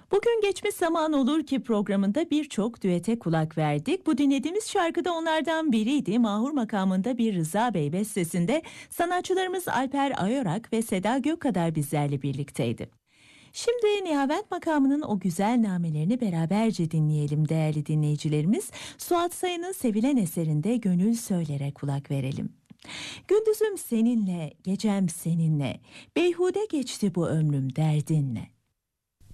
Bugün Geçmiş Zaman Olur Ki programında birçok düete kulak verdik. Bu dinlediğimiz şarkı da onlardan biriydi. Mahur makamında bir Rıza Bey bestesinde sanatçılarımız Alper Ayorak ve Seda Gökkadar bizlerle birlikteydi. Şimdi Nihavent makamının o güzel namelerini beraberce dinleyelim değerli dinleyicilerimiz. Suat Sayın'ın sevilen eserinde Gönül Söyler'e kulak verelim. Gündüzüm seninle, gecem seninle, beyhude geçti bu ömrüm derdinle.